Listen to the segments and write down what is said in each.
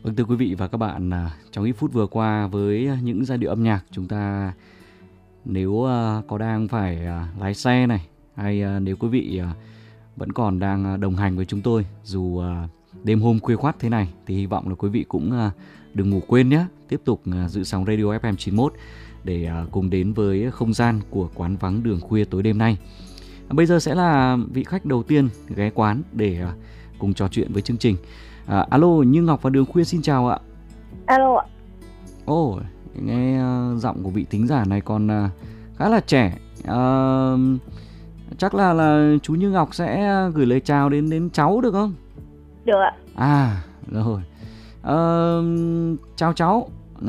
Vâng, thưa quý vị và các bạn, trong ít phút vừa qua với những giai điệu âm nhạc, chúng ta nếu có đang phải lái xe này, hay nếu quý vị vẫn còn đang đồng hành với chúng tôi dù đêm hôm khuya khoắt thế này, thì hy vọng là quý vị cũng đừng ngủ quên nhé. Tiếp tục giữ sóng Radio FM 91 để cùng đến với không gian của quán vắng đường khuya tối đêm nay. Bây giờ sẽ là vị khách đầu tiên ghé quán để cùng trò chuyện với chương trình. Alo, Như Ngọc và Đường Khuya xin chào ạ. Alo ạ. Ồ, nghe giọng của vị thính giả này còn khá là trẻ. Chắc là chú Như Ngọc sẽ gửi lời chào đến cháu được không? Được ạ. Rồi. Chào cháu.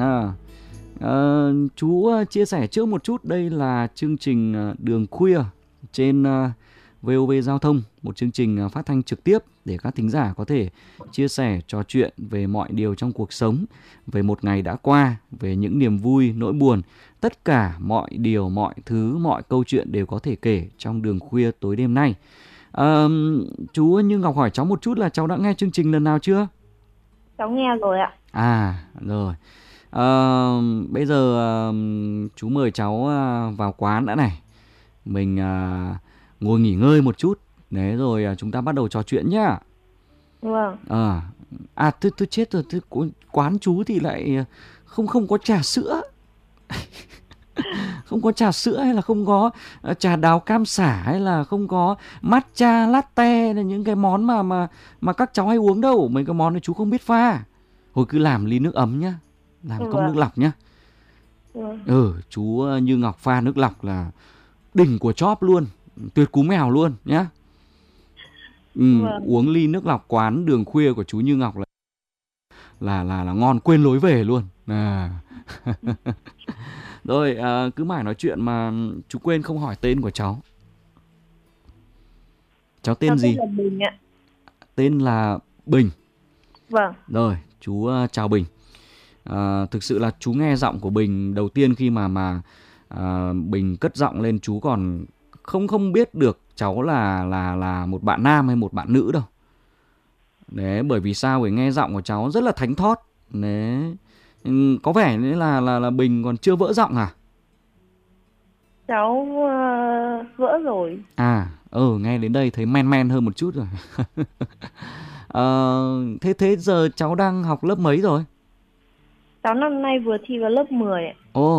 Chú chia sẻ trước một chút, đây là chương trình Đường Khuya trên VOV Giao thông, một chương trình phát thanh trực tiếp để các thính giả có thể chia sẻ, trò chuyện về mọi điều trong cuộc sống, về một ngày đã qua, về những niềm vui, nỗi buồn. Tất cả mọi điều, mọi thứ, mọi câu chuyện đều có thể kể trong Đường Khuya tối đêm nay. Chú Như Ngọc hỏi cháu một chút là cháu đã nghe chương trình lần nào chưa? Cháu nghe rồi ạ. Rồi. Bây giờ chú mời cháu vào quán đã này. Mình ngồi nghỉ ngơi một chút. Đấy rồi chúng ta bắt đầu trò chuyện nhá. Vâng. Tôi chết rồi. Quán chú thì lại không có trà sữa. Không có trà sữa hay là không có trà đào cam sả hay là không có matcha latte, là những cái món mà các cháu hay uống đâu. Mấy cái món này chú không biết pha. Hồi cứ làm ly nước ấm nhá, làm cốc nước lọc nhá. Chú Như Ngọc pha nước lọc là đỉnh của chóp luôn, tuyệt cú mèo luôn nhá. Uống ly nước lọc quán Đường Khuya của chú Như Ngọc là ngon quên lối về luôn. Rồi, cứ mãi nói chuyện mà chú quên không hỏi tên của cháu. Cháu tên gì? Tên là Bình ạ. Tên là Bình. Vâng. Rồi, chú chào Bình. Thực sự là chú nghe giọng của Bình đầu tiên khi mà Bình cất giọng lên, chú còn không biết được cháu là một bạn nam hay một bạn nữ đâu. Đấy, bởi vì sao? Bởi nghe giọng của cháu rất là thánh thót. Đấy. Có vẻ như là Bình còn chưa vỡ giọng à? Cháu vỡ rồi. Nghe đến đây thấy men hơn một chút rồi. Thế giờ cháu đang học lớp mấy rồi? Cháu năm nay vừa thi vào lớp 10 ạ.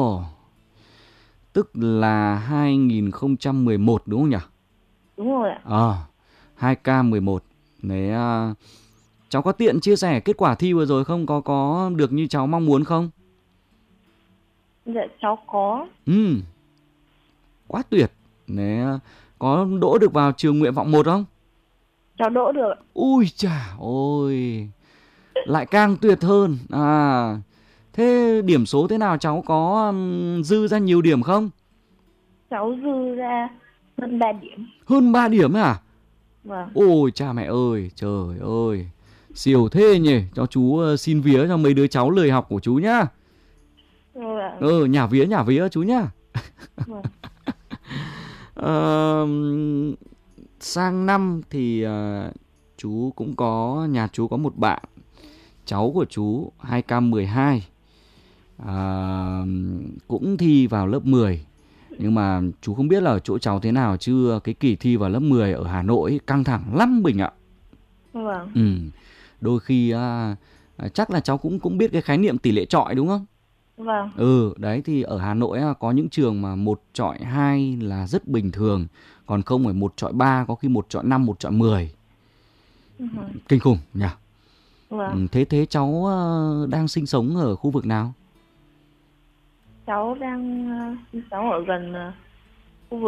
Tức là 2011 đúng không nhỉ? Đúng rồi ạ. 2K11. Đấy, cháu có tiện chia sẻ kết quả thi vừa rồi không? Có được như cháu mong muốn không? Dạ cháu có. Quá tuyệt. Đấy, có đỗ được vào trường nguyện vọng 1 không? Cháu đỗ được. Ui chà ôi, lại càng tuyệt hơn. Thế điểm số thế nào, cháu có dư ra nhiều điểm không? Cháu dư ra hơn 3 điểm. Hơn 3 điểm ấy à? Vâng. Ôi cha mẹ ơi, trời ơi, siêu thế nhỉ. Cho chú xin vía cho mấy đứa cháu lười học của chú nhá. Vâng. Nhả vía chú nhá. Vâng. Sang năm thì chú cũng có, nhà chú có một bạn cháu của chú 2K12 cũng thi vào lớp 10. Nhưng mà chú không biết là ở chỗ cháu thế nào, chứ cái kỳ thi vào lớp 10 ở Hà Nội căng thẳng lắm Bình ạ. Vâng. Đôi khi chắc là cháu cũng biết cái khái niệm tỷ lệ chọi đúng không? Vâng. Đấy thì ở Hà Nội có những trường mà 1:2 là rất bình thường, còn không phải 1:3, có khi 1:5, 1:10. Kinh khủng nhỉ? Vâng. Thế cháu đang sinh sống ở khu vực nào? Cháu đang sinh sống ở gần